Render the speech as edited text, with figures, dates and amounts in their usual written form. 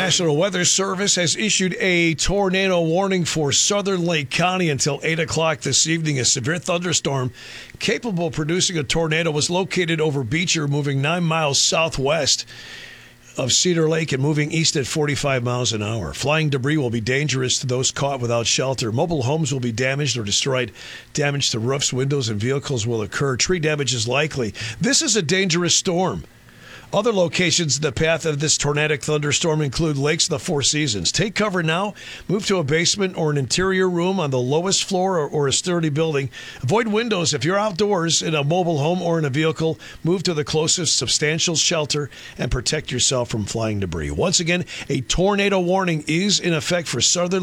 National Weather Service has issued a tornado warning for southern Lake County until 8 o'clock this evening. A severe thunderstorm capable of producing a tornado was located over Beecher, moving 9 miles southwest of Cedar Lake and moving east at 45 miles an hour. Flying debris will be dangerous to those caught without shelter. Mobile homes will be damaged or destroyed. Damage to roofs, windows, and vehicles will occur. Tree damage is likely. This is a dangerous storm. Other locations in the path of this tornadic thunderstorm include lakes of the Four Seasons. Take cover now. Move to a basement or an interior room on the lowest floor or a sturdy building. Avoid windows if you're outdoors in a mobile home or in a vehicle. Move to the closest substantial shelter and protect yourself from flying debris. Once again, a tornado warning is in effect for southern